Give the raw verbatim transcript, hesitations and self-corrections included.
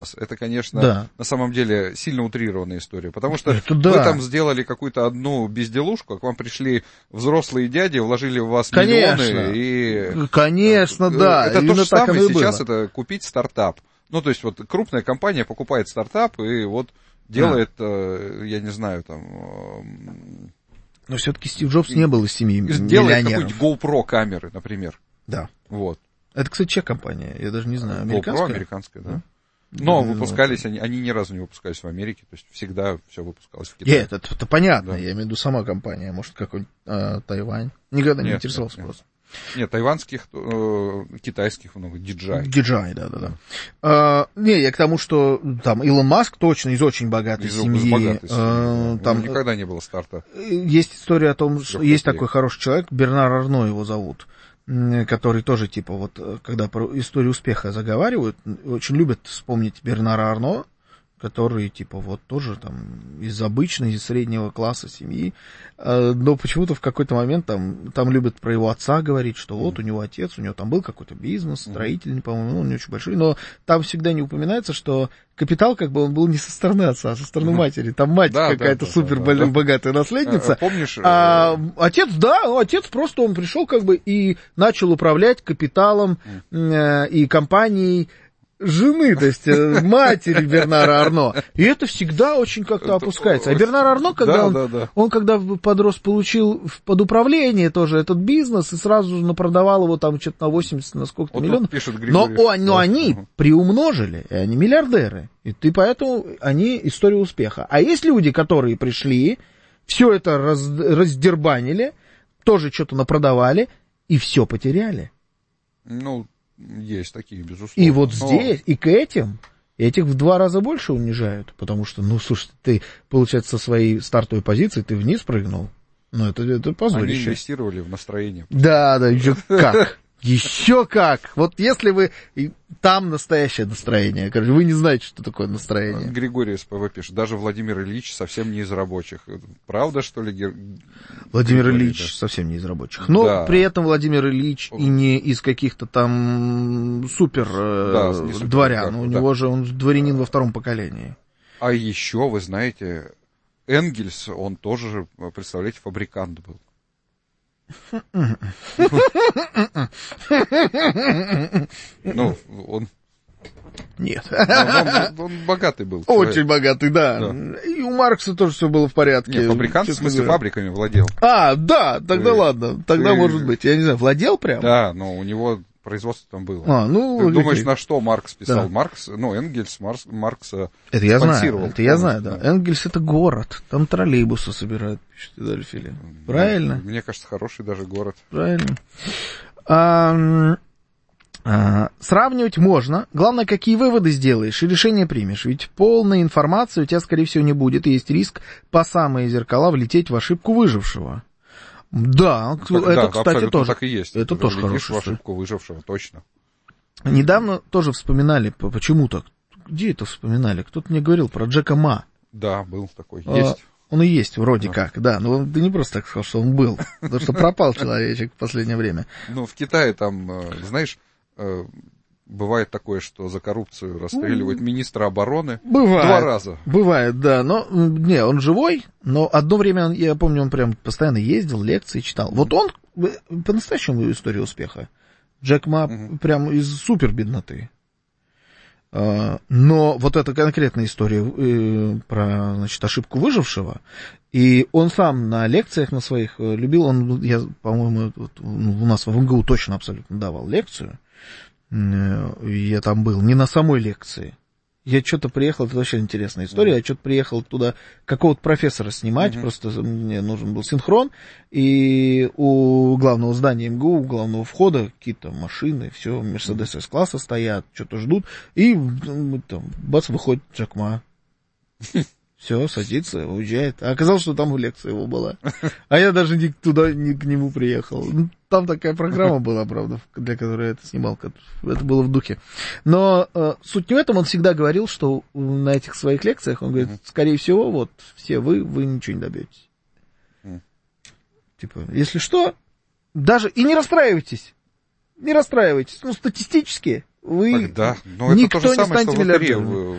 Это, конечно, да. на самом деле сильно утрированная история, потому что это вы да. там сделали какую-то одну безделушку, а к вам пришли взрослые дяди, вложили в вас конечно. миллионы, и... Конечно, да. Это Именно то же самое сейчас, было. это купить стартап. Ну, то есть, вот крупная компания покупает стартап и вот делает, а. я не знаю, там... Но все-таки Стив Джобс не был из семьи миллионеров. Делает какую-нибудь GoPro камеры, например. Да. Вот. Это, кстати, чья компания? Я даже не знаю. Американская? GoPro американская, да. Но выпускались они, они ни разу не выпускались в Америке, то есть всегда все выпускалось в Китае. Нет, это, это понятно, да. Я имею в виду сама компания, может, какой-нибудь э, Тайвань. Никогда не нет, интересовался нет, просто. Нет, тайванских, э, китайских много, ди джей ай. ди джей ай, да-да-да. А, не, я к тому, что там Илон Маск точно из очень богатой из, семьи. Из богатой семьи а, да. Там никогда не было старта. Есть история о том, что есть такой хороший человек, Бернар Арно его зовут, который тоже, типа, вот, когда про историю успеха заговаривают, очень любят вспомнить Бернара Арно, который, типа, вот тоже там из обычной, из среднего класса семьи, но почему-то в какой-то момент там, там любят про его отца говорить, что вот у него отец, у него там был какой-то бизнес, строительный, по-моему, ну, он не очень большой, но там всегда не упоминается, что капитал, как бы, он был не со стороны отца, а со стороны матери, там мать да, какая-то да, супер да, да, богатая наследница, а, помнишь, а отец, да, отец просто, он пришел, как бы, и начал управлять капиталом э, и компанией жены, то есть матери Бернара Арно. И это всегда очень как-то опускается. А Бернар Арно, когда да, он, да, да. он, когда подрос, получил под управление тоже этот бизнес и сразу же напродавал его там что-то на восемьдесят, на сколько-то вот миллионов. Но, о, но они uh-huh. приумножили, и они миллиардеры. И ты поэтому они история успеха. А есть люди, которые пришли, все это раз, раздербанили, тоже что-то напродавали, и все потеряли. Ну, есть такие, безусловно. И вот но... здесь, и к этим, этих в два раза больше унижают, потому что, ну, слушай, ты, получается, со своей стартовой позиции ты вниз прыгнул. Ну, это, это позорище. Они инвестировали в настроение. Да, да, еще как. Еще как. Вот если вы... Там настоящее настроение. Короче, вы не знаете, что такое настроение. Григорий СПВ пишет. Даже Владимир Ильич совсем не из рабочих. Правда, что ли? Гер... Владимир Григорий, Ильич да. совсем не из рабочих. Но да. При этом Владимир Ильич и не из каких-то там супер да, э, супер дворян. У да. него же он дворянин во втором поколении. А еще, вы знаете, Энгельс, он тоже, представляете, фабрикант был. Ну, он... Нет. Он, он, он богатый был. Очень человек. Богатый, да. да. И у Маркса тоже все было в порядке. Нет, фабрикант, в смысле, говоря. Фабриками владел. А, да, тогда и... ладно. Тогда, и... может быть, я не знаю, владел прям? Да, но у него производство там было. А, ну, Ты окей. думаешь, на что Маркс писал? Да. Маркс, ну, Энгельс, Маркс, Маркса это я знаю, это я знаю, да. Энгельс — это город, там троллейбусы собирают, пишет Дальфили. Правильно? Ну, мне кажется, хороший даже город. Правильно. А, а, сравнивать можно. Главное, какие выводы сделаешь и решение примешь. Ведь полной информации у тебя, скорее всего, не будет. И есть риск по самые зеркала влететь в ошибку выжившего. Да, так, это, да, кстати, тоже. Так и есть. Это ты тоже хорошо. В ошибку выжившего, точно. Недавно тоже вспоминали, почему так? Где это вспоминали? Кто-то мне говорил про Джека Ма. Да, был такой, а, есть. Он и есть, вроде да. как, да. Но ты не просто так сказал, что он был, потому что пропал человечек в последнее время. Ну, в Китае там, знаешь, бывает такое, что за коррупцию расстреливают министра обороны бывает, два раза. Бывает, да. Но, не, он живой, но одно время, я помню, он прям постоянно ездил, лекции читал. Вот он по-настоящему история успеха. Джек Ма угу. прям из супер бедноты. Но вот эта конкретная история э, про, значит, ошибку выжившего, и он сам на лекциях на своих любил, он, я, по-моему, вот, у нас в МГУ точно абсолютно давал лекцию, я там был, не на самой лекции. Я что-то приехал, это вообще интересная история, я что-то приехал туда какого-то профессора снимать, mm-hmm. просто мне нужен был синхрон, и у главного здания МГУ, у главного входа какие-то машины, все, Мерседес С-класса стоят, что-то ждут, и там, бац, выходит Джек Ма. Все, садится, уезжает. А оказалось, что там лекция его была. А я даже не туда, не к нему приехал. Там такая программа была, правда, для которой я это снимал. Это было в духе. Но э, суть не в этом. Он всегда говорил, что на этих своих лекциях, он говорит, скорее всего, вот, все вы, вы ничего не добьетесь. Типа, если что, даже... И не расстраивайтесь. Не расстраивайтесь. Ну, статистически вы... Так, да. Но никто это то же не самое, станете миллиардером.